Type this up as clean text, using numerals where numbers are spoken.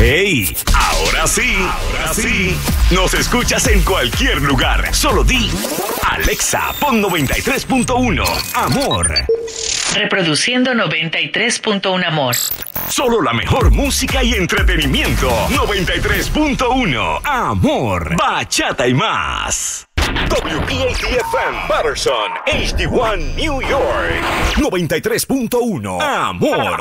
¡Hey! Ahora sí. Nos escuchas en cualquier lugar. Solo di Alexa, pon 93.1 Amor. Reproduciendo 93.1 Amor. Solo la mejor música y entretenimiento. 93.1 Amor. Bachata y más. WPAT-FM Patterson, HD1 New York. 93.1 Amor.